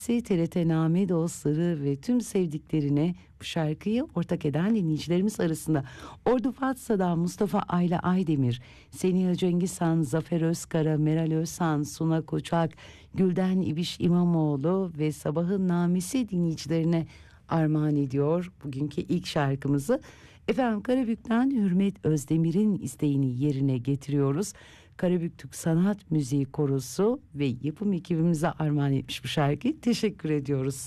TRT Name dostları ve tüm sevdiklerine bu şarkıyı ortak eden dinleyicilerimiz arasında Ordu Fatsa'dan Mustafa Ayla Aydemir, Seniha Cengizhan, Zafer Özkara, Meral Özhan, Suna Koçak, Gülden İbiş İmamoğlu ve Sabahın Namesi dinleyicilerine armağan ediyor bugünkü ilk şarkımızı. Efendim, Karabük'ten Hürmet Özdemir'in isteğini yerine getiriyoruz. Karabük Türk Sanat Müziği Korosu ve yapım ekibimize armağan etmiş bu şarkıyı. Teşekkür ediyoruz.